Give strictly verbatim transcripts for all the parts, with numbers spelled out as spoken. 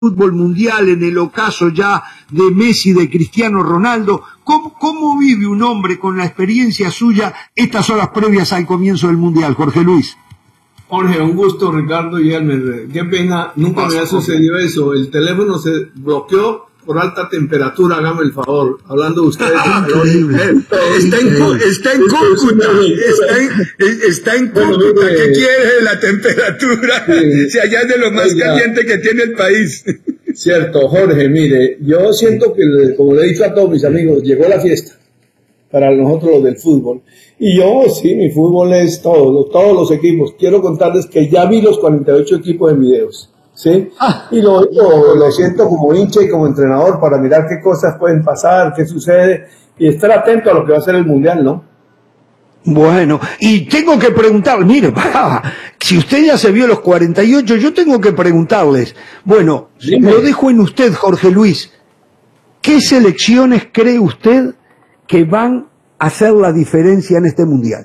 fútbol mundial, en el ocaso ya de Messi, de Cristiano Ronaldo. ¿Cómo, cómo vive un hombre con la experiencia suya estas horas previas al comienzo del mundial, Jorge Luis? Jorge, un gusto, Ricardo y Elmer. Qué pena, nunca me ha sucedido eso. El teléfono se bloqueó por alta temperatura, hágame el favor. Hablando de ustedes. Increíble. Está en, está en Cúcuta. Está en, está en Cúcuta. ¿Qué quiere de la temperatura? Sí. Si allá es de lo más Oiga. caliente que tiene el país. Cierto, Jorge, mire, yo siento que, como le he dicho a todos mis amigos, llegó la fiesta para nosotros los del fútbol. Y yo, sí, mi fútbol es todo, todos los equipos. Quiero contarles que ya vi los cuarenta y ocho equipos de videos. ¿Sí? Ah, y lo, lo, lo siento como hincha y como entrenador para mirar qué cosas pueden pasar, qué sucede y estar atento a lo que va a ser el mundial, ¿no? Bueno, y tengo que preguntar, mire, pa, si usted ya se vio los cuarenta y ocho, yo tengo que preguntarles, bueno, Dime. Lo dejo en usted, Jorge Luis, ¿qué selecciones cree usted que van a hacer la diferencia en este mundial?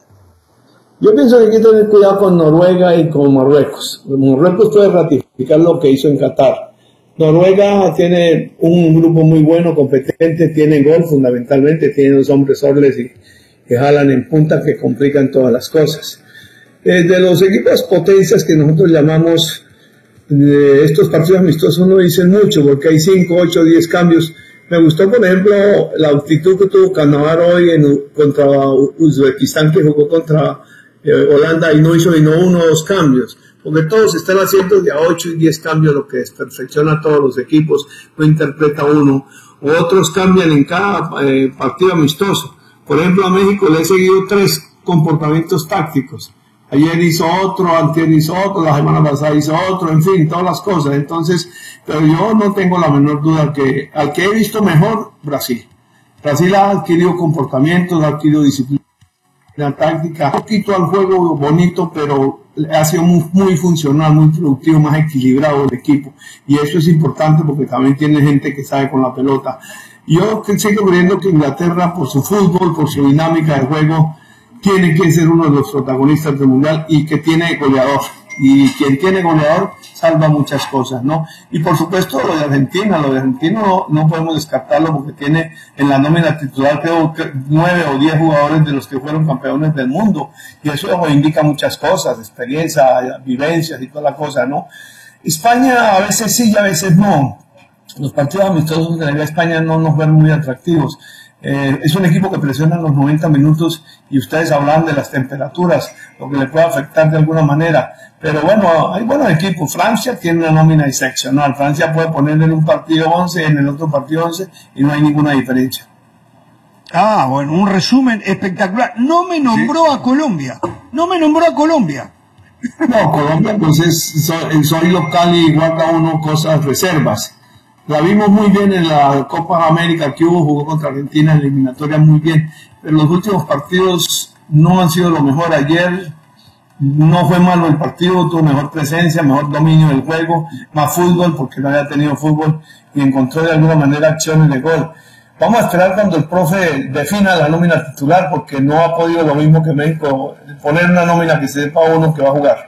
Yo pienso que hay que tener cuidado con Noruega y con Marruecos. Marruecos puede ratificar lo que hizo en Qatar. Noruega tiene un grupo muy bueno, competente, tiene gol fundamentalmente, tiene dos hombres orles y que jalan en punta, que complican todas las cosas. Eh, de los equipos potencias que nosotros llamamos, de estos partidos amistosos no dicen mucho, porque hay cinco, ocho, diez cambios. Me gustó, por ejemplo, la actitud que tuvo Cannavaro hoy en, contra Uzbekistán, que jugó contra Eh, Holanda y no hizo ni no uno o dos cambios, porque todos están haciendo de a ocho y diez cambios, lo que desperfecciona a todos los equipos, no interpreta uno, o otros cambian en cada eh, partido amistoso. Por ejemplo, a México le he seguido tres comportamientos tácticos. Ayer hizo otro, antier hizo otro, la semana pasada hizo otro, en fin, todas las cosas. Entonces, pero yo no tengo la menor duda que al que he visto mejor, Brasil. Brasil ha adquirido comportamientos, ha adquirido disciplina. La táctica, un poquito al juego bonito, pero ha sido muy, muy funcional, muy productivo, más equilibrado el equipo. Y eso es importante porque también tiene gente que sabe con la pelota. Yo sigo creyendo que Inglaterra, por su fútbol, por su dinámica de juego, tiene que ser uno de los protagonistas del mundial y que tiene goleador. Y quien tiene goleador salva muchas cosas, ¿no? Y por supuesto lo de Argentina, lo de Argentina no, no podemos descartarlo porque tiene en la nómina titular creo que nueve o diez jugadores de los que fueron campeones del mundo y eso indica muchas cosas, experiencia, vivencias y toda la cosa, ¿no? España a veces sí y a veces no. Los partidos amistosos de la Liga de España no nos ven muy atractivos. Eh, es un equipo que presiona los noventa minutos y ustedes hablan de las temperaturas, lo que le puede afectar de alguna manera. Pero bueno, hay buenos equipos. Francia tiene una nómina excepcional. Francia puede ponerle en un partido once, en el otro partido once y no hay ninguna diferencia. Ah, bueno, un resumen espectacular. No me nombró ¿Sí? a Colombia. No me nombró a Colombia. No, Colombia pues es, soy, soy local y guarda uno cosas, reservas. La vimos muy bien en la Copa América que hubo, jugó contra Argentina en la eliminatoria muy bien, pero los últimos partidos no han sido lo mejor. Ayer no fue malo el partido, tuvo mejor presencia, mejor dominio del juego, más fútbol porque no había tenido fútbol y encontró de alguna manera acciones de gol. Vamos a esperar cuando el profe defina la nómina titular porque no ha podido lo mismo que México, poner una nómina que se sepa uno que va a jugar.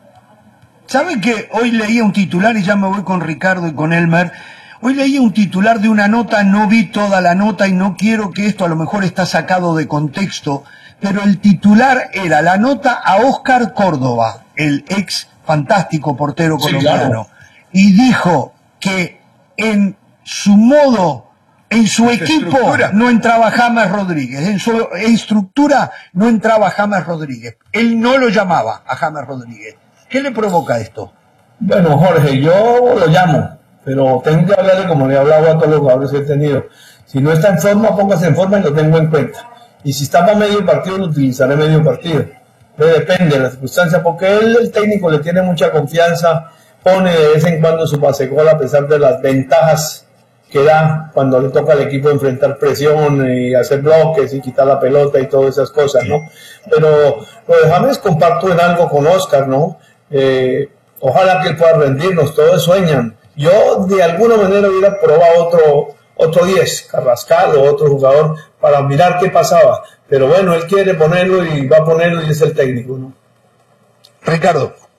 ¿Sabe que hoy leía un titular y ya me voy con Ricardo y con Elmer? Hoy leí un titular de una nota, no vi toda la nota y no quiero que esto a lo mejor está sacado de contexto, pero el titular era la nota a Óscar Córdoba, el ex fantástico portero sí, colombiano, claro. Y dijo que en su modo, en su equipo estructura. No entraba James Rodríguez, en su estructura no entraba James Rodríguez, él no lo llamaba a James Rodríguez. ¿Qué le provoca esto? Bueno, Jorge, yo lo llamo. Pero tengo que hablarle como le he hablado a todos los jugadores que he tenido. Si no está en forma, póngase en forma y lo tengo en cuenta. Y si está para medio partido, lo utilizaré medio partido. Pero depende de la circunstancia, porque él, el técnico, le tiene mucha confianza, pone de vez en cuando su pase gol a pesar de las ventajas que da cuando le toca al equipo enfrentar presión y hacer bloques y quitar la pelota y todas esas cosas, ¿no? Pero lo de James comparto en algo con Óscar, ¿no? Eh, ojalá que él pueda rendirnos, todos sueñan. Yo de alguna manera hubiera probado otro otro diez, Carrascal o otro jugador para mirar qué pasaba. Pero bueno, él quiere ponerlo y va a ponerlo y es el técnico, ¿no? Ricardo.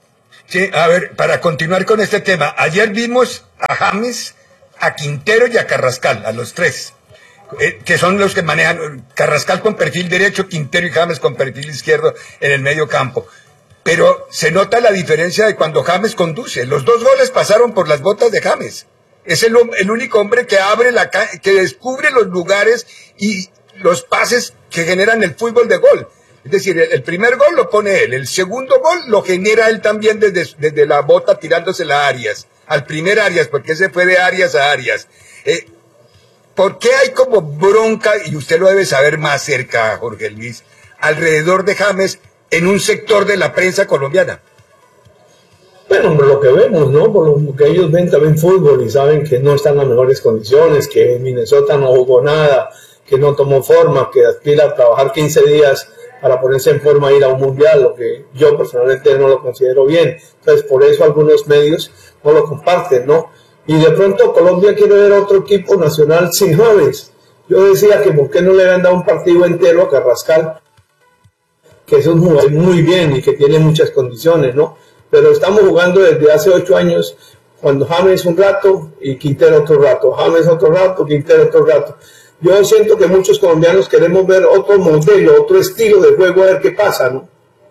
Sí, a ver, para continuar con este tema, ayer vimos a James, a Quintero y a Carrascal, a los tres, eh, que son los que manejan, Carrascal con perfil derecho, Quintero y James con perfil izquierdo en el medio campo. Pero se nota la diferencia de cuando James conduce. Los dos goles pasaron por las botas de James. Es el, el único hombre que abre la que descubre los lugares y los pases que generan el fútbol de gol. Es decir, el, el primer gol lo pone él, el segundo gol lo genera él también desde, desde la bota tirándosela a Arias, al primer Arias, porque se fue de Arias a Arias. Eh, ¿Por qué hay como bronca, y usted lo debe saber más cerca, Jorge Luis, alrededor de James en un sector de la prensa colombiana? Bueno, por lo que vemos, ¿no? Por lo que ellos ven también fútbol y saben que no están en las mejores condiciones, que Minnesota no jugó nada, que no tomó forma, que aspira a trabajar quince días para ponerse en forma e ir a un mundial, lo que yo personalmente no lo considero bien. Entonces, por eso algunos medios no lo comparten, ¿no? Y de pronto Colombia quiere ver otro equipo nacional sin James. Yo decía que por qué no le habían dado un partido entero a Carrascal, que es un jugador muy bien y que tiene muchas condiciones, ¿no? Pero estamos jugando desde hace ocho años, cuando James un rato y Quintero otro rato, James otro rato, Quintero otro rato. Yo siento que muchos colombianos queremos ver otro modelo, otro estilo de juego, a ver qué pasa, ¿no?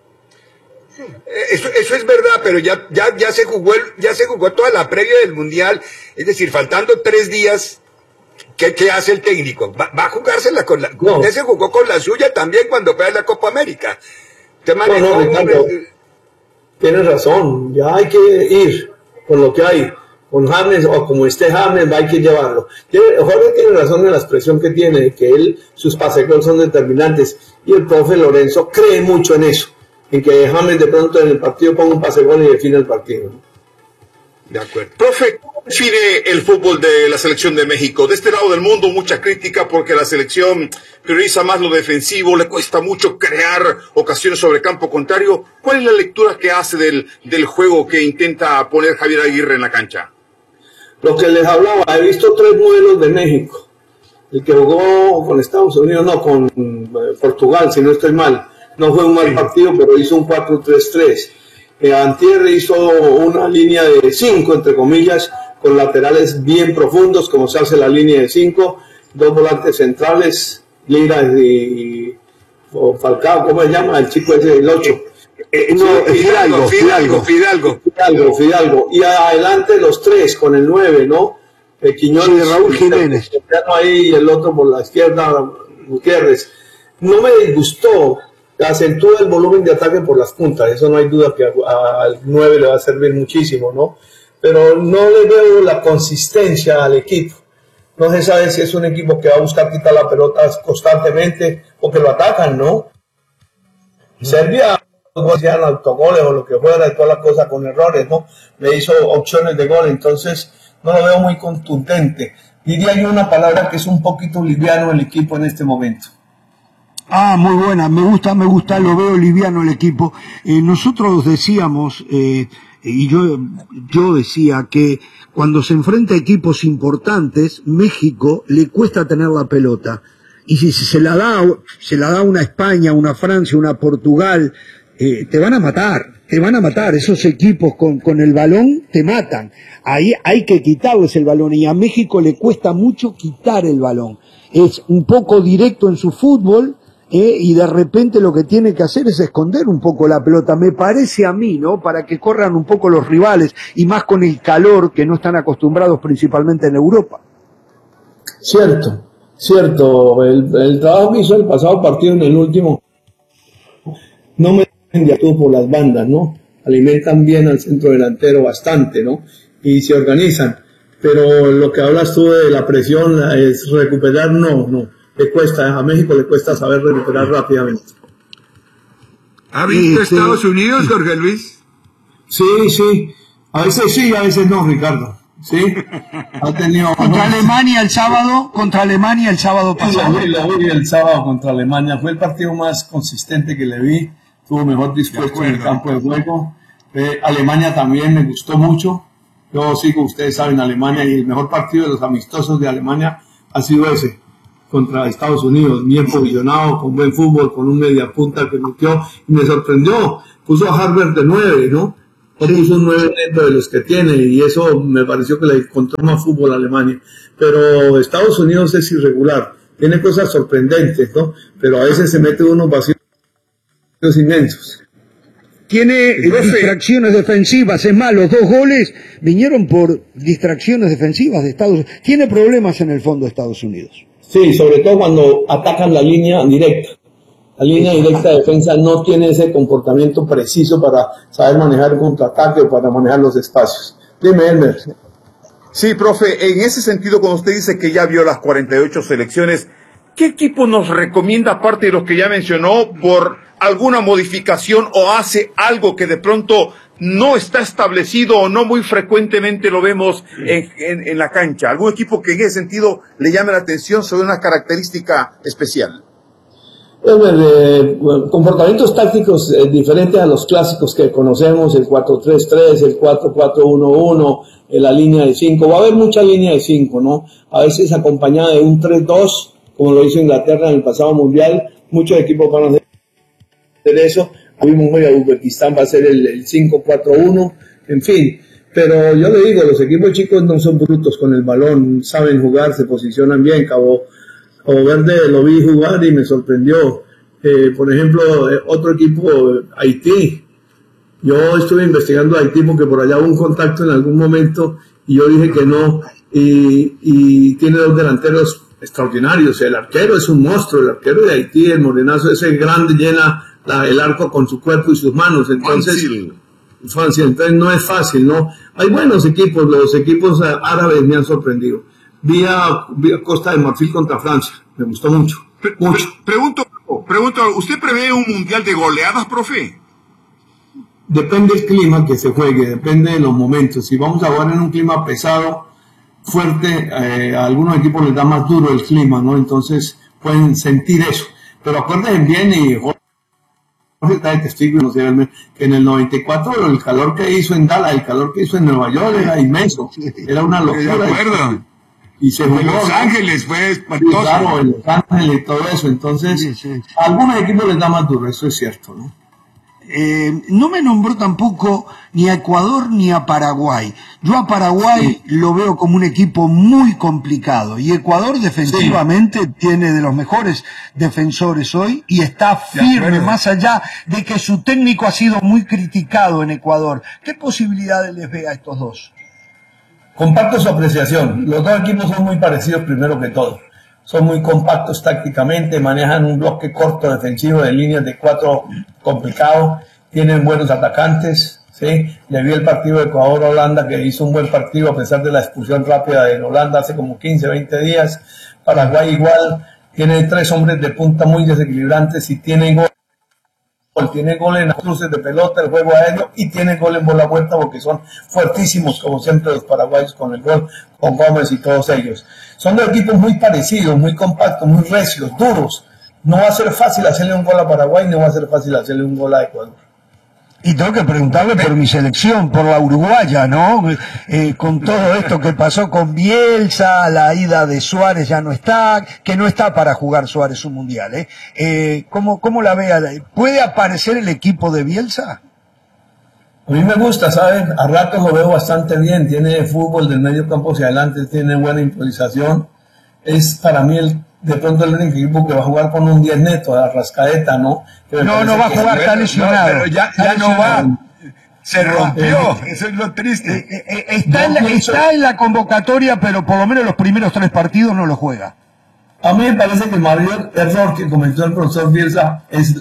Eso, eso es verdad, pero ya, ya, ya se jugó el, ya se jugó toda la previa del Mundial, es decir, faltando tres días, ¿qué, qué hace el técnico? Va, va a jugársela con la, no. Usted se jugó con la suya también cuando fue a la Copa América. Usted manejó no, no, Ricardo, un... Tienes razón, ya hay que ir con lo que hay, con James, o como esté James, hay que llevarlo. Tiene, Jorge tiene razón en la expresión que tiene, que él, sus pases gol son determinantes, y el profe Lorenzo cree mucho en eso, en que James de pronto en el partido ponga un pase gol y define el partido. De acuerdo. Profe, ¿cómo define el fútbol de la selección de México? De este lado del mundo mucha crítica porque la selección prioriza más lo defensivo, le cuesta mucho crear ocasiones sobre campo contrario. ¿Cuál es la lectura que hace del, del juego que intenta poner Javier Aguirre en la cancha? Lo que les hablaba, he visto tres modelos de México. El que jugó con Estados Unidos, no, con eh, Portugal, si no estoy mal. No fue un mal partido, pero hizo un cuatro tres tres. Eh, Antier hizo una línea de cinco, entre comillas, con laterales bien profundos, como se hace la línea de cinco, dos volantes centrales, Lira y o Falcao, ¿cómo se llama? El chico ese, el ocho. Eh, no, Fidalgo, Fidalgo, Fidalgo, Fidalgo, Fidalgo, Fidalgo. Y adelante los tres, con el nueve, ¿no? El Quiñones, sí, Raúl Jiménez. Ahí y el otro por la izquierda, Gutiérrez. No me disgustó. Acentúa el volumen de ataque por las puntas, eso no hay duda que al nueve le va a servir muchísimo, ¿no? Pero no le veo la consistencia al equipo. No se sabe si es un equipo que va a buscar quitar la pelota constantemente o que lo atacan, ¿no? Serbia, hacían autogoles o lo que fuera, y todas las cosas con errores, ¿no? Le hizo opciones de gol, entonces no lo veo muy contundente. Diría yo una palabra que es un poquito liviano el equipo en este momento. Ah, muy buena, me gusta, me gusta, lo veo liviano el equipo. Eh, nosotros decíamos, eh, y yo, yo decía que cuando se enfrenta a equipos importantes, México le cuesta tener la pelota. Y si se la da, se la da una España, una Francia, una Portugal, eh, te van a matar, te van a matar. Esos equipos con, con el balón te matan. Ahí hay que quitarles el balón y a México le cuesta mucho quitar el balón. Es un poco directo en su fútbol. Eh, y de repente lo que tiene que hacer es esconder un poco la pelota, me parece a mí, ¿no? Para que corran un poco los rivales, y más con el calor que no están acostumbrados principalmente en Europa. Cierto, cierto, el, el trabajo que hizo el pasado partido en el último, no me de todo por las bandas, ¿no? Alimentan bien al centro delantero bastante, ¿no? Y se organizan, pero lo que hablas tú de la presión es recuperar, no, no. Le cuesta, a México le cuesta saber recuperar rápidamente. ¿Ha visto sí, Estados sí. Unidos, Jorge Luis? Sí, sí. A veces sí, a veces no, Ricardo. Sí. Ha tenido contra ¿no? Alemania el sábado, contra Alemania el sábado pasado. Sí, la vi el sábado contra Alemania. Fue el partido más consistente que le vi. Estuvo mejor dispuesto en el campo de juego. Eh, Alemania también me gustó mucho. Yo sigo, ustedes saben, Alemania, y el mejor partido de los amistosos de Alemania ha sido ese. Contra Estados Unidos, bien posicionado, con buen fútbol, con un mediapunta que metió, y me sorprendió, puso a Harvard de nueve, ¿no? No puso un nueve neto de los que tiene y eso me pareció que le encontró más fútbol a Alemania. Pero Estados Unidos es irregular, tiene cosas sorprendentes, ¿no? Pero a veces se mete unos vacíos inmensos. Tiene distracciones defensivas, es más, los dos goles vinieron por distracciones defensivas de Estados Unidos. Tiene problemas en el fondo de Estados Unidos. Sí, sobre todo cuando atacan la línea directa. La línea directa de defensa no tiene ese comportamiento preciso para saber manejar un contraataque o para manejar los espacios. Dime, Elmer. Sí, profe, en ese sentido, cuando usted dice que ya vio las cuarenta y ocho selecciones, ¿qué equipo nos recomienda, aparte de los que ya mencionó, por alguna modificación o hace algo que de pronto no está establecido o no muy frecuentemente lo vemos en, en, en la cancha? ¿Algún equipo que en ese sentido le llame la atención sobre una característica especial? Eh, comportamientos tácticos eh, diferentes a los clásicos que conocemos, el cuatro tres tres, el cuatro cuatro uno uno, eh, la línea de cinco. Va a haber mucha línea de cinco, ¿no? A veces acompañada de un tres dos, como lo hizo Inglaterra en el pasado mundial. Muchos equipos van a hacer eso. Vimos hoy a Uzbekistán, va a ser el, el cinco cuatro uno, en fin. Pero yo le digo, los equipos chicos no son brutos con el balón, saben jugar, se posicionan bien. Cabo Cabo Verde lo vi jugar y me sorprendió. Eh, por ejemplo, eh, otro equipo, Haití. Yo estuve investigando a Haití porque por allá hubo un contacto en algún momento y yo dije que no. Y, y tiene dos delanteros extraordinarios. El arquero es un monstruo, el arquero de Haití, el morenazo ese grande, llena la, el arco con su cuerpo y sus manos. Entonces, fácil. Entonces no es fácil, ¿no? Hay buenos equipos, los equipos árabes me han sorprendido. Vi a, vi a Costa de Marfil contra Francia, me gustó mucho. Pre mucho. Pregunto, pregunto, ¿usted prevé un mundial de goleadas, profe? Depende del clima que se juegue, depende de los momentos. Si vamos a jugar en un clima pesado, fuerte, eh, a algunos equipos les da más duro el clima, ¿no? Entonces pueden sentir eso. Pero acuérdense bien, y Jorge está de testigo, no sé, que en el noventa y cuatro el calor que hizo en Dallas, el calor que hizo en Nueva York era inmenso, era una locura. De acuerdo. Y se jugó, en Los Ángeles fue espantoso. Sí, claro, en Los Ángeles y todo eso. Entonces, sí, sí. A algunos equipos les da más duro, eso es cierto, ¿no? Eh, no me nombró tampoco ni a Ecuador ni a Paraguay. Yo a Paraguay sí. lo veo como un equipo muy complicado y Ecuador defensivamente sí. tiene de los mejores defensores hoy y está firme, más allá de que su técnico ha sido muy criticado en Ecuador. ¿Qué posibilidades les ve a estos dos? Comparto su apreciación. Los dos equipos son muy parecidos primero que todo. Son muy compactos tácticamente, manejan un bloque corto defensivo de líneas de cuatro complicado, tienen buenos atacantes, ¿sí? Le vi el partido de Ecuador-Holanda que hizo un buen partido a pesar de la expulsión rápida de Holanda hace como quince, veinte días. Paraguay igual, tiene tres hombres de punta muy desequilibrantes y tiene gol. Tiene gol en las cruces de pelota, el juego aéreo, y tiene gol en bola vuelta porque son fuertísimos, como siempre los paraguayos con el gol, con Gómez y todos ellos. Son dos equipos muy parecidos, muy compactos, muy recios, duros. No va a ser fácil hacerle un gol a Paraguay, no va a ser fácil hacerle un gol a Ecuador. Y tengo que preguntarle por mi selección, por la uruguaya, ¿no? Eh, con todo esto que pasó con Bielsa, la ida de Suárez ya no está, que no está para jugar Suárez un mundial, ¿eh? eh ¿cómo, ¿Cómo la ve? ¿Puede aparecer el equipo de Bielsa? A mí me gusta, ¿saben? A ratos lo veo bastante bien, tiene fútbol del medio campo hacia adelante, tiene buena improvisación. Es para mí el de pronto el único equipo que va a jugar con un diez neto, a Rascaeta, ¿no? No, no va a jugar, está lesionado. No, pero ya, ya no va. Se rompió, eso es lo triste. Eh, eh, está, en la, está en la convocatoria, pero por lo menos los primeros tres partidos no lo juega. A mí me parece que el mayor error que cometió el profesor Bielsa es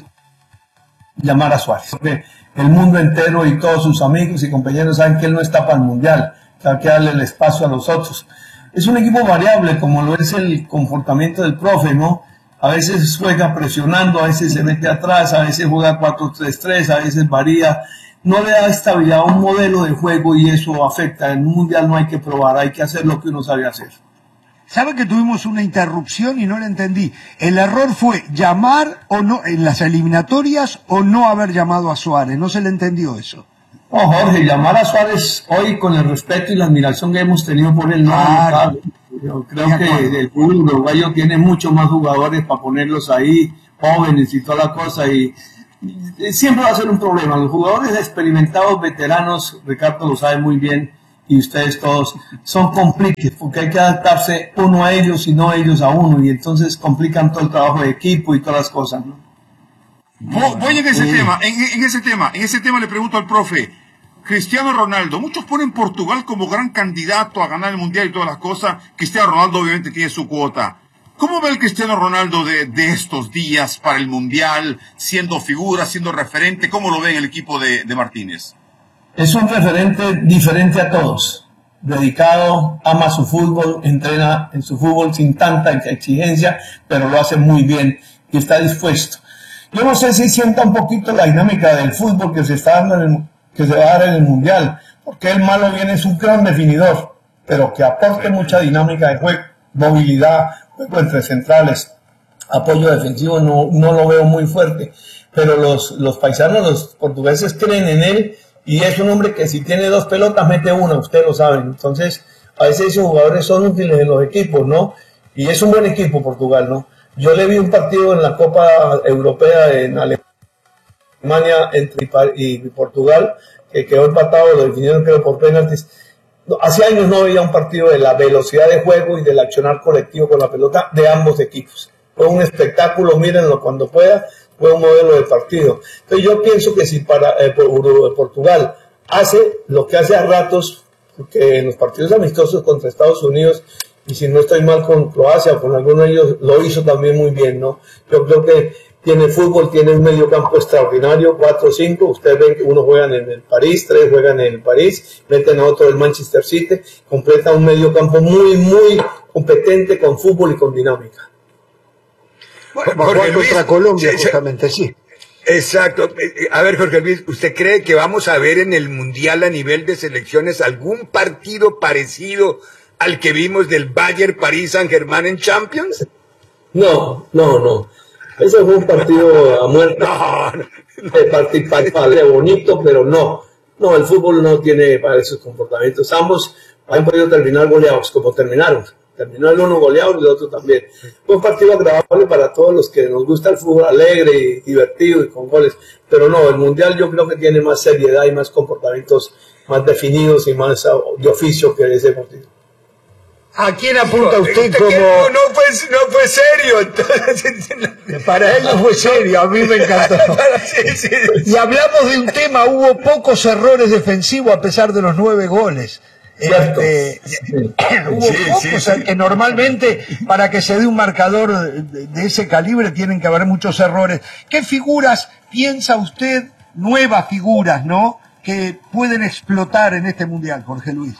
llamar a Suárez. Porque el mundo entero y todos sus amigos y compañeros saben que él no está para el Mundial, que hay que darle el espacio a los otros. Es un equipo variable, como lo es el comportamiento del profe, ¿no? A veces juega presionando, a veces se mete atrás, a veces juega cuatro tres tres, a veces varía. No le da estabilidad a un modelo de juego y eso afecta. En un mundial no hay que probar, hay que hacer lo que uno sabe hacer. ¿Sabe que tuvimos una interrupción y no la entendí? ¿El error fue llamar o no en las eliminatorias o no haber llamado a Suárez? No se le entendió eso. No, Jorge, llamar a Suárez hoy con el respeto y la admiración que hemos tenido por él, no, ah, yo creo que el fútbol uruguayo tiene muchos más jugadores para ponerlos ahí, jóvenes y toda la cosa, y siempre va a ser un problema. Los jugadores experimentados, veteranos, Ricardo lo sabe muy bien, y ustedes todos, son complicados, porque hay que adaptarse uno a ellos y no ellos a uno, y entonces complican todo el trabajo de equipo y todas las cosas, ¿no? Voy en ese sí. tema, en, en ese tema, en ese tema le pregunto al profe, Cristiano Ronaldo, muchos ponen Portugal como gran candidato a ganar el Mundial y todas las cosas. Cristiano Ronaldo obviamente tiene su cuota. ¿Cómo ve el Cristiano Ronaldo de, de estos días para el Mundial, siendo figura, siendo referente? ¿Cómo lo ve en el equipo de, de Martínez? Es un referente diferente a todos, dedicado, ama su fútbol, entrena en su fútbol sin tanta exigencia, pero lo hace muy bien y está dispuesto. Yo no sé si sienta un poquito la dinámica del fútbol que se está dando en el que se va a dar en el Mundial, porque el malo viene es un gran definidor, pero que aporte mucha dinámica de juego, movilidad, juego entre centrales, apoyo defensivo, no, no lo veo muy fuerte, pero los, los paisanos, los portugueses creen en él, y es un hombre que si tiene dos pelotas mete una, ustedes lo saben. Entonces a veces esos jugadores son útiles en los equipos, ¿no? Y es un buen equipo Portugal, ¿no? Yo le vi un partido en la Copa Europea en Alemania entre y Portugal, que quedó empatado, lo definieron creo por penaltis. No, hace años no había un partido de la velocidad de juego y del accionar colectivo con la pelota de ambos equipos. Fue un espectáculo, mírenlo cuando pueda, fue un modelo de partido. Entonces yo pienso que si para eh, Portugal hace lo que hace a ratos, porque en los partidos amistosos contra Estados Unidos, y si no estoy mal con Croacia o con alguno de ellos, lo hizo también muy bien, ¿no? Yo creo que tiene fútbol, tiene un medio campo extraordinario, cuatro o cinco, ustedes ven que uno juegan en el París, tres juegan en el París, meten a otro del Manchester City, completa un medio campo muy, muy competente con fútbol y con dinámica. Bueno, Jorge Luis, contra Colombia, sí, justamente, sí. Exacto. A ver, Jorge Luis, ¿usted cree que vamos a ver en el Mundial a nivel de selecciones algún partido parecido al que vimos del Bayern París Saint-Germain en Champions? No, no, no. Ese fue un partido a muerte. No, no, no. Partido bonito, pero no. No, el fútbol no tiene para esos comportamientos. Ambos han podido terminar goleados, como terminaron. Terminó el uno goleado y el otro también. Fue un partido agradable para todos los que nos gusta el fútbol alegre y divertido y con goles. Pero no, el Mundial yo creo que tiene más seriedad y más comportamientos más definidos y más de oficio que ese partido. ¿A quién apunta usted como...? No, no, fue, no fue serio. Entonces... Para él no fue serio, a mí me encantó. Sí, sí, sí. Y hablamos de un tema, hubo pocos errores defensivos a pesar de los nueve goles. Este, sí. Hubo sí, pocos, sí, sí. Que normalmente para que se dé un marcador de, de ese calibre tienen que haber muchos errores. ¿Qué figuras piensa usted, nuevas figuras, ¿no?, que pueden explotar en este Mundial, Jorge Luis?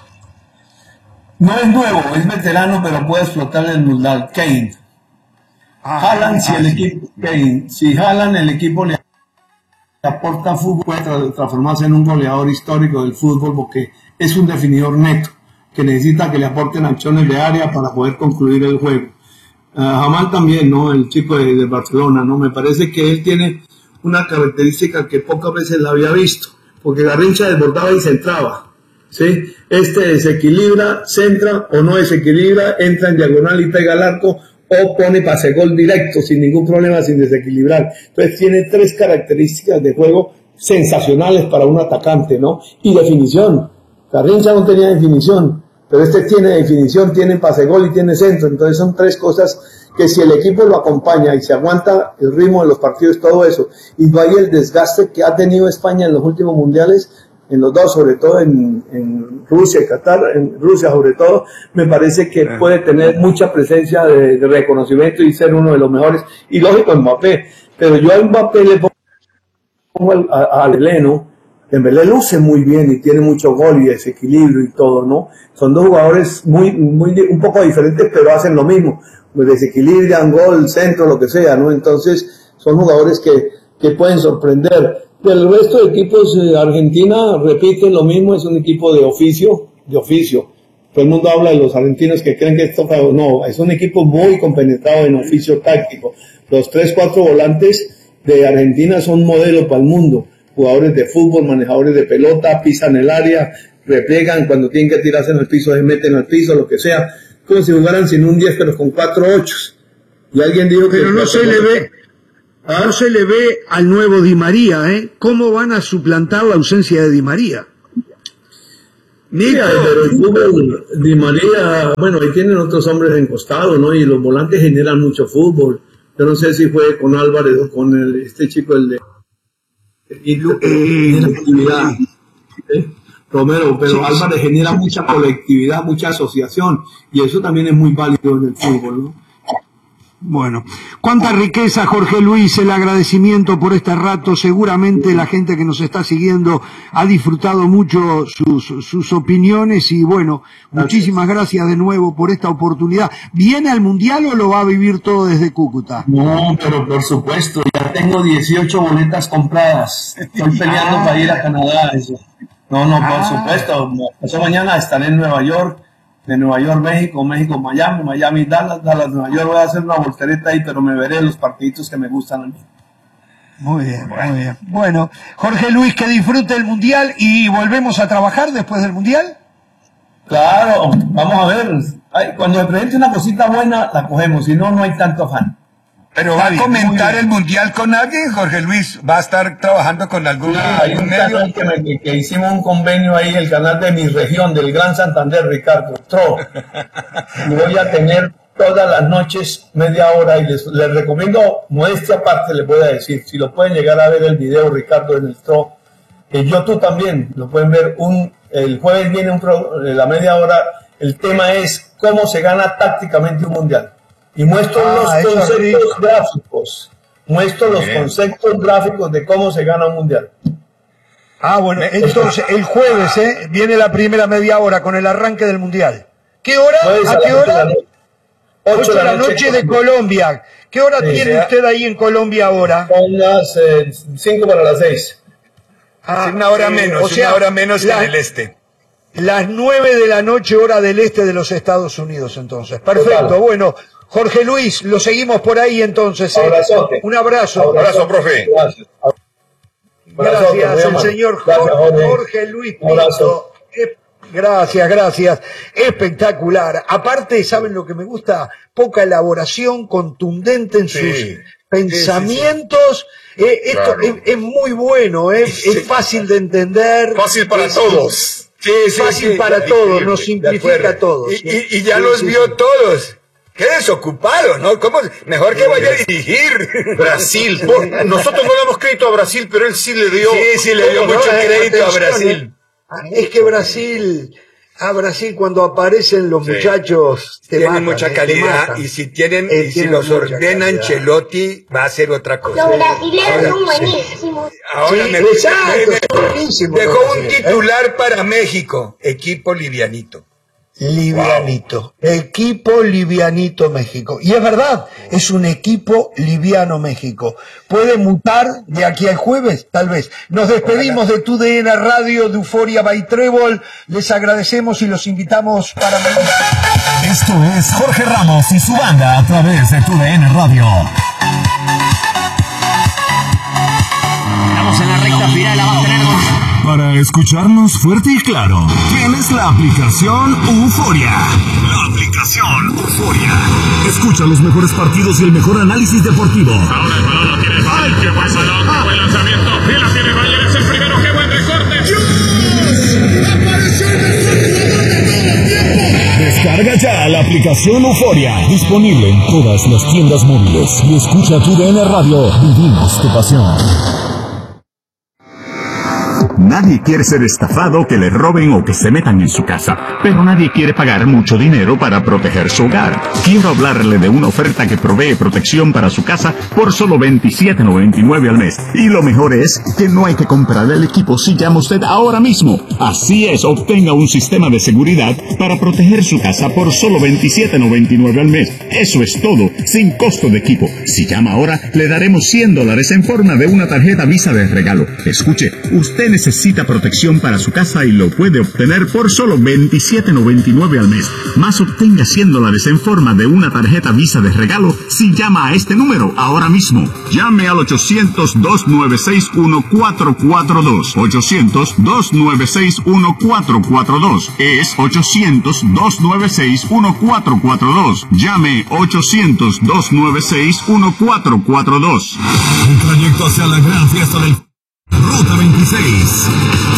No es nuevo, es veterano, pero puede explotar en el Mundial. Kane. Ah, Haaland, ah, si el equipo, Kane, si Haaland el equipo le aporta fútbol, puede transformarse en un goleador histórico del fútbol, porque es un definidor neto, que necesita que le aporten acciones de área para poder concluir el juego. Uh, Jamal también, ¿no? El chico de, de Barcelona, ¿no? Me parece que él tiene una característica que pocas veces la había visto, porque Garrincha desbordaba y centraba. ¿Sí? Este desequilibra, centra o no desequilibra, entra en diagonal y pega al arco, o pone pase gol directo sin ningún problema, sin desequilibrar. Entonces tiene tres características de juego sensacionales para un atacante, ¿no? Y definición. Garrincha no tenía definición, pero este tiene definición, tiene pase gol y tiene centro. Entonces son tres cosas que si el equipo lo acompaña y se aguanta el ritmo de los partidos, todo eso, y no hay el desgaste que ha tenido España en los últimos mundiales, en los dos, sobre todo en, en Rusia y Qatar, en Rusia sobre todo, me parece que puede tener mucha presencia de, de reconocimiento y ser uno de los mejores, y lógico Mbappé, pero yo a Mbappé le pongo al, a, a Dembélé, ¿no? Dembélé luce muy bien y tiene mucho gol y desequilibrio y todo, ¿no? Son dos jugadores muy, muy, un poco diferentes, pero hacen lo mismo, pues desequilibran, gol, centro, lo que sea, ¿no? Entonces, son jugadores que, que pueden sorprender. El resto de equipos de Argentina repiten lo mismo, es un equipo de oficio, de oficio. Todo el mundo habla de los argentinos que creen que esto, no, es un equipo muy compenetrado en oficio táctico. Los tres, cuatro volantes de Argentina son modelo para el mundo. Jugadores de fútbol, manejadores de pelota, pisan el área, repliegan, cuando tienen que tirarse en el piso, se meten al piso, lo que sea. Como si jugaran sin un diez, pero con cuatro ochos. Y alguien dijo que... Pero no se le ve... ¿Ah? No se le ve al nuevo Di María, ¿eh? ¿Cómo van a suplantar la ausencia de Di María? Mira, pero el fútbol, Di María, bueno, ahí tienen otros hombres encostados, ¿no? Y los volantes generan mucho fútbol. Yo no sé si fue con Álvarez o con el, este chico, el de... Y, eh, actividad, ¿eh? Romero, pero sí, Álvarez sí, genera sí, mucha sí. colectividad, mucha asociación, y eso también es muy válido en el fútbol, ¿no? Bueno, cuánta riqueza, Jorge Luis, el agradecimiento por este rato. Seguramente la gente que nos está siguiendo ha disfrutado mucho sus, sus opiniones y bueno, gracias. Muchísimas gracias de nuevo por esta oportunidad. ¿Viene al Mundial o lo va a vivir todo desde Cúcuta? No, pero por supuesto, ya tengo dieciocho boletas compradas. Estoy peleando ah. para ir a Canadá. Eso. No, no, por ah. supuesto. Esta mañana estaré en Nueva York. De Nueva York, México, México, Miami, Miami, Dallas, Dallas, Nueva York. Voy a hacer una voltereta ahí, pero me veré los partiditos que me gustan a mí. Muy bien, bueno. muy bien. Bueno, Jorge Luis, que disfrute el Mundial y volvemos a trabajar después del Mundial. Claro, vamos a ver. Ay, cuando me presente una cosita buena, la cogemos, si no, no hay tanto afán. Pero va a comentar el Mundial con alguien, Jorge Luis. Va a estar trabajando con algún, sí, hay un medio. Canal que, me, que, que hicimos un convenio ahí, el canal de mi región, del Gran Santander, Ricardo Tro. Y voy a tener todas las noches media hora y les, les recomiendo, modestia aparte, les voy a decir, si lo pueden llegar a ver el video, Ricardo, en el Tro, en YouTube también, lo pueden ver. Un, el jueves viene un pro, la media hora, el tema es cómo se gana tácticamente un mundial. Y muestro ah, los conceptos sí. gráficos. Muestro los Bien. conceptos gráficos de cómo se gana un mundial. Ah, bueno, entonces el jueves ¿eh? viene la primera media hora con el arranque del mundial. ¿Qué hora? Jueves ¿A qué hora? ocho de la noche de Colombia. ¿Qué hora sí, tiene sea, usted ahí en Colombia ahora? Son las eh, cinco para las seis. Ah, una hora eh, menos, o sea, una hora menos la, en el este. Las nueve de la noche, hora del este de los Estados Unidos, entonces. Perfecto, Total. Bueno. Jorge Luis, lo seguimos por ahí entonces. ¿eh? Un abrazo. Un abrazo, profe. Gracias, gracias el señor Jorge, Jorge Luis Pinto. Gracias, gracias. Espectacular. Aparte, ¿saben lo que me gusta? Poca elaboración, contundente en sí. sus pensamientos. Sí, sí, sí. Eh, esto claro. es, es muy bueno, ¿eh? sí. es fácil de entender. Fácil para es, todos. Sí, sí, fácil sí, para todos, nos simplifica a todos. Y, y, y ya sí, los sí, vio sí. todos. Qué desocupado, ¿no? ¿Cómo? Mejor que vaya a dirigir. Brasil. Nosotros no le damos crédito a Brasil, pero él sí le dio... Sí, sí, le dio mucho crédito a Brasil. Es que Brasil... A Brasil cuando aparecen los sí. muchachos... Te tienen matan, mucha calidad y si tienen eh, y si los ordena Ancelotti va a ser otra cosa. Los brasileños son buenísimos. Ahora sí, me, exacto, me, me, dejó un titular ¿eh? para México. Equipo livianito. Livianito, wow. Equipo livianito México. Y es verdad, es un equipo liviano México. ¿Puede mutar de aquí al jueves? Tal vez. Nos despedimos de Tu D N Radio, de Euforia by Trébol. Les agradecemos y los invitamos para... Esto es Jorge Ramos y su banda a través de Tu D N Radio. Estamos en la recta final, la va a tener con... Para escucharnos fuerte y claro, tienes la aplicación Euforia. La aplicación Euforia. Escucha los mejores partidos y el mejor análisis deportivo. Ahora el balón lo tiene Bayer. ¡Ay, qué buen balón! ¡Qué buen lanzamiento! ¡Y la tiene Bayer! ¡Es el primero! ¡Qué buen recorte! ¡Dios! ¡Apareció el mejor jugador de todo el tiempo! Descarga ya la aplicación Euforia. Disponible en todas las tiendas móviles. Y escucha Tu D N Radio. Vivimos tu pasión. Nadie quiere ser estafado, que le roben o que se metan en su casa, pero nadie quiere pagar mucho dinero para proteger su hogar. Quiero hablarle de una oferta que provee protección para su casa por solo veintisiete noventa y nueve al mes. Y lo mejor es que no hay que comprar el equipo si llama usted ahora mismo. Así es, obtenga un sistema de seguridad para proteger su casa por solo veintisiete noventa y nueve al mes. Eso es todo, sin costo de equipo. Si llama ahora, le daremos cien dólares en forma de una tarjeta Visa de regalo. Escuche, usted necesita necesita protección para su casa y lo puede obtener por solo veintisiete noventa y nueve al mes. Más obtenga cien dólares en forma de una tarjeta Visa de regalo si llama a este número ahora mismo. Llame al ochocientos, dos nueve seis, uno cuatro cuatro dos. ochocientos, dos nueve seis, uno cuatro cuatro dos. Es ochocientos, dos nueve seis, uno cuatro cuatro dos. Llame ochocientos, dos nueve seis, uno cuatro cuatro dos. Un trayecto hacia la gran fiesta del Ruta veintiséis.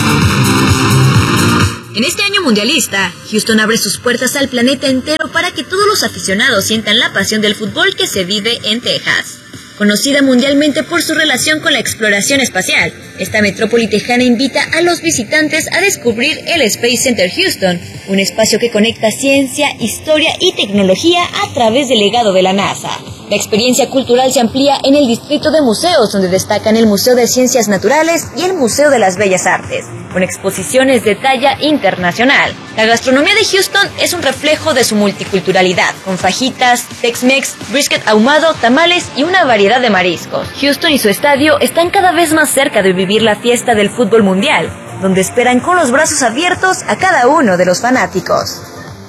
En este año mundialista, Houston abre sus puertas al planeta entero para que todos los aficionados sientan la pasión del fútbol que se vive en Texas. Conocida mundialmente por su relación con la exploración espacial, esta metrópoli tejana invita a los visitantes a descubrir el Space Center Houston, un espacio que conecta ciencia, historia y tecnología a través del legado de la NASA. La experiencia cultural se amplía en el distrito de museos, donde destacan el Museo de Ciencias Naturales y el Museo de las Bellas Artes, con exposiciones de talla internacional. La gastronomía de Houston es un reflejo de su multiculturalidad, con fajitas, Tex-Mex, brisket ahumado, tamales y una variedad de mariscos. Houston y su estadio están cada vez más cerca de vivir la fiesta del fútbol mundial, donde esperan con los brazos abiertos a cada uno de los fanáticos.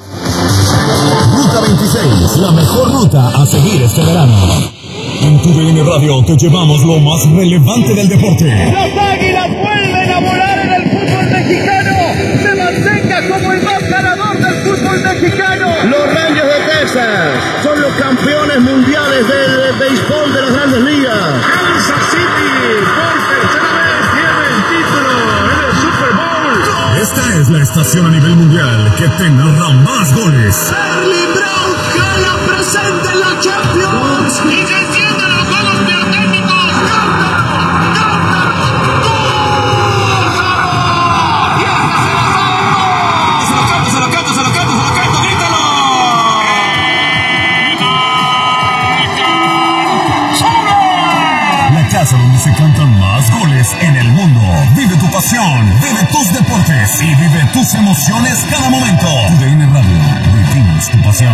Ruta veintiséis, la mejor ruta a seguir este verano. En tu D N Radio te llevamos lo más relevante del deporte. Las Águilas vuelven a volar en el fútbol mexicano. Se mantenga como el más ganador del fútbol mexicano. Los Rangers de Texas son los campeones mundiales del béisbol de las Grandes Ligas. Kansas City por tercera vez tiene el título en el Super Bowl. Esta es la estación a nivel mundial que te narra más goles. Charlie Brown gana presente en la Champions. Y se encienden los juegos pirotécnicos. ¡Cántalo! ¡Cántalo! ¡Gózalo! ¡Y este se lo sabe! ¡Se lo canto, se lo canto, se lo canto, se lo canto! ¡Grítalo! La casa donde se cantan más goles en el mundo. Vive tu pasión, vive tus deportes y vive tus emociones cada momento. Tu D N Radio, vivimos tu pasión.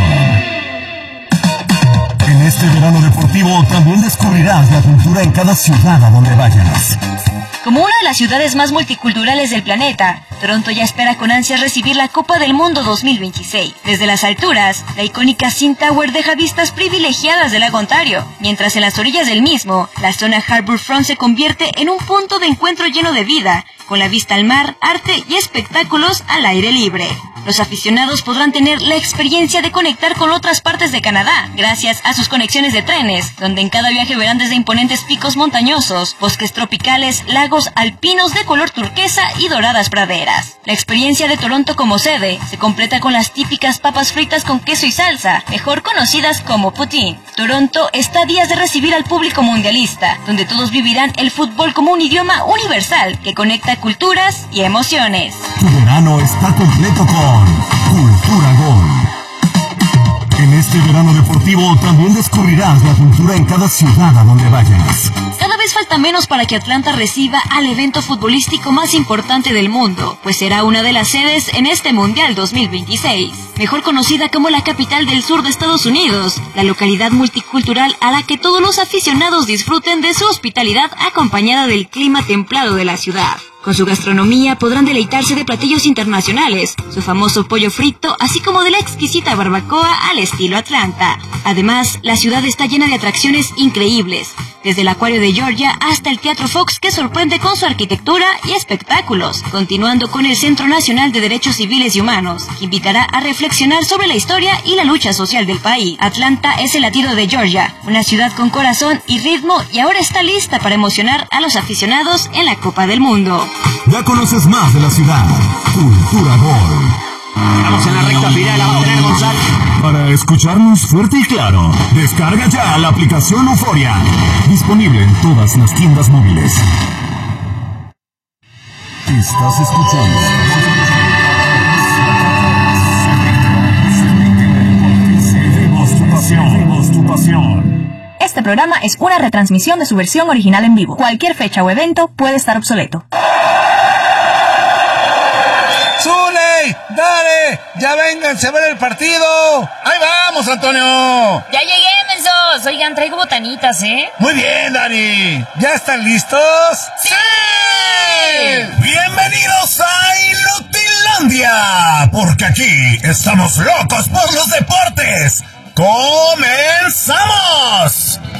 En este verano deportivo también descubrirás la cultura en cada ciudad a donde vayas. Como una de las ciudades más multiculturales del planeta, Toronto ya espera con ansias recibir la Copa del Mundo dos mil veintiséis. Desde las alturas, la icónica Cinn Tower deja vistas privilegiadas del lago Ontario, mientras en las orillas del mismo, la zona Harbourfront se convierte en un punto de encuentro lleno de vida, con la vista al mar, arte y espectáculos al aire libre. Los aficionados podrán tener la experiencia de conectar con otras partes de Canadá, gracias a sus conexiones de trenes, donde en cada viaje verán desde imponentes picos montañosos, bosques tropicales, lagos alpinos de color turquesa y doradas praderas. La experiencia de Toronto como sede se completa con las típicas papas fritas con queso y salsa, mejor conocidas como poutine. Toronto está a días de recibir al público mundialista, donde todos vivirán el fútbol como un idioma universal que conecta culturas y emociones. Tu verano está completo con Cultura Gol. En este verano deportivo también descubrirás la cultura en cada ciudad a donde vayas. Cada vez falta menos para que Atlanta reciba al evento futbolístico más importante del mundo, pues será una de las sedes en este Mundial dos mil veintiséis. Mejor conocida como la capital del sur de Estados Unidos, la localidad multicultural hará que todos los aficionados disfruten de su hospitalidad acompañada del clima templado de la ciudad. Con su gastronomía podrán deleitarse de platillos internacionales, su famoso pollo frito, así como de la exquisita barbacoa al estilo Atlanta. Además, la ciudad está llena de atracciones increíbles, desde el Acuario de Georgia hasta el Teatro Fox, que sorprende con su arquitectura y espectáculos, continuando con el Centro Nacional de Derechos Civiles y Humanos, que invitará a reflexionar sobre la historia y la lucha social del país. Atlanta es el latido de Georgia, una ciudad con corazón y ritmo, y ahora está lista para emocionar a los aficionados en la Copa del Mundo. Ya conoces más de la ciudad. Cultura Gol. Estamos en la recta final, la va a tener Gonzalo. Para escucharnos fuerte y claro, descarga ya la aplicación Euforia. Disponible en todas las tiendas móviles. Estás escuchando. Seguimos tu pasión. Seguimos tu pasión. Este programa es una retransmisión de su versión original en vivo. Cualquier fecha o evento puede estar obsoleto. ¡Zule! ¡Dale! ¡Ya vénganse a ver el partido! ¡Ahí vamos, Antonio! Ya llegué, mensos. Oigan, traigo botanitas, ¿eh? Muy bien, Dani. ¿Ya están listos? ¡Sí! Bienvenidos a Inutilandia, porque aquí estamos locos por los deportes. ¡Comenzamos!